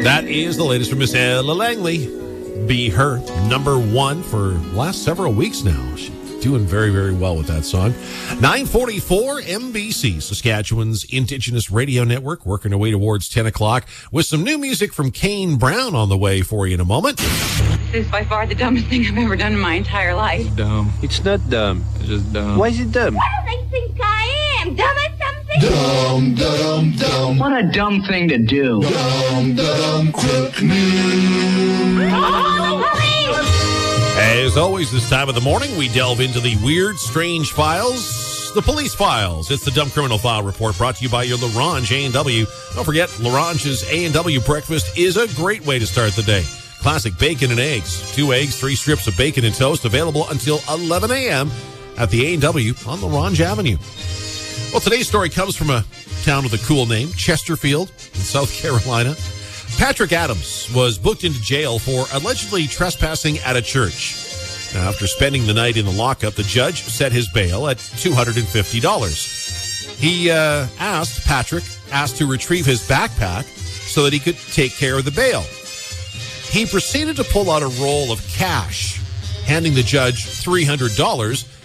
That is the latest from Miss Ella Langley. Be Her, number one for last several weeks now. She's doing very, very well with that song. 944 MBC, Saskatchewan's Indigenous Radio Network, working our way towards 10 o'clock with some new music from Kane Brown on the way for you in a moment. This is by far the dumbest thing I've ever done in my entire life. It's dumb. It's not dumb. It's just dumb. Why is it dumb? What do they think I am? Dumb as something? Dumb, dumb, dumb. What a dumb thing to do. Dumb, dumb, quick news. As always, this time of the morning, we delve into the weird, strange files, the police files. It's the Dumb Criminal File Report brought to you by your LaRange A&W. Don't forget, LaRange's A&W breakfast is a great way to start the day. Classic bacon and eggs. 2 eggs, 3 strips of bacon and toast, available until 11 a.m. at the A&W on LaRange Avenue. Well, today's story comes from a town with a cool name, Chesterfield in South Carolina. Patrick Adams was booked into jail for allegedly trespassing at a church. Now, after spending the night in the lockup, the judge set his bail at $250. He asked to retrieve his backpack so that he could take care of the bail. He proceeded to pull out a roll of cash, handing the judge $300